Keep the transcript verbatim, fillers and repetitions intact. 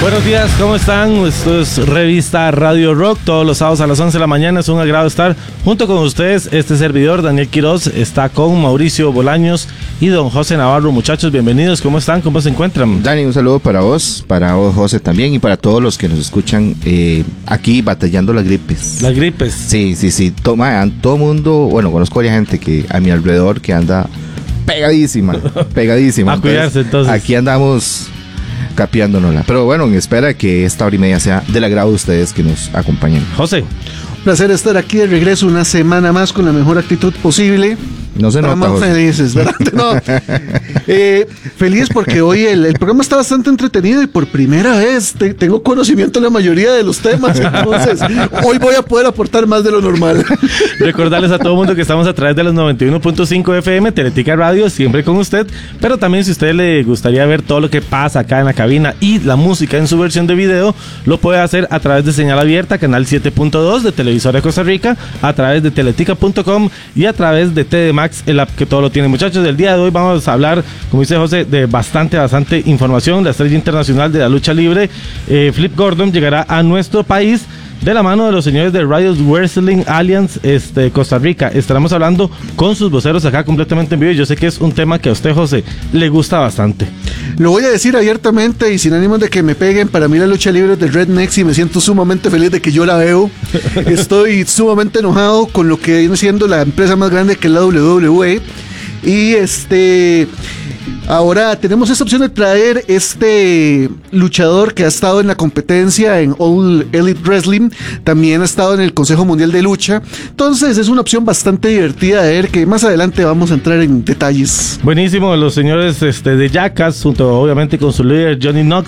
Buenos días, ¿cómo están? Esto es Revista Radio Rock, todos los sábados a las once de la mañana. Es un agrado estar junto con ustedes. Este servidor, Daniel Quiroz, está con Mauricio Bolaños y don José Navarro. Muchachos, bienvenidos. ¿Cómo están? ¿Cómo se encuentran? Dani, un saludo para vos, para vos, José, también, y para todos los que nos escuchan eh, aquí batallando las gripes. Las gripes. Sí, sí, sí. Toma, todo mundo, bueno, conozco a gente que a mi alrededor que anda pegadísima, pegadísima. A cuidarse, entonces. Aquí andamos capeándonosla. Pero bueno, en espera de que esta hora y media sea del agrado de ustedes que nos acompañen. José. Un placer estar aquí de regreso una semana más con la mejor actitud posible. No se nota, Estamos José. felices, ¿verdad? No. Eh, feliz porque hoy el, el programa está bastante entretenido y por primera vez te, tengo conocimiento de la mayoría de los temas. Entonces, hoy voy a poder aportar más de lo normal. Recordarles a todo el mundo que estamos a través de los noventa y uno punto cinco F M, Teletica Radio, siempre con usted. Pero también si a usted le gustaría ver todo lo que pasa acá en la cabina y la música en su versión de video, lo puede hacer a través de señal abierta, canal siete punto dos de Televisora de Costa Rica, a través de teletica punto com y a través de T D Max, el app que todo lo tiene. Muchachos, del día de hoy vamos a hablar, como dice José, de bastante, bastante información. La estrella internacional de la lucha libre, eh, Flip Gordon, llegará a nuestro país de la mano de los señores de Riot Wrestling Alliance este, Costa Rica. Estaremos hablando con sus voceros acá completamente en vivo y yo sé que es un tema que a usted, José, le gusta bastante. Lo voy a decir abiertamente y sin ánimo de que me peguen. Para mí la lucha libre es de Rednecks y me siento sumamente feliz de que yo la veo. Estoy sumamente enojado con lo que viene siendo la empresa más grande que es la W W E. Y este... ahora tenemos esta opción de traer este luchador que ha estado en la competencia en All Elite Wrestling, también ha estado en el Consejo Mundial de Lucha, entonces es una opción bastante divertida de ver, que más adelante vamos a entrar en detalles. Buenísimo, los señores este, de Jackass, junto obviamente con su líder Johnny Knoxville,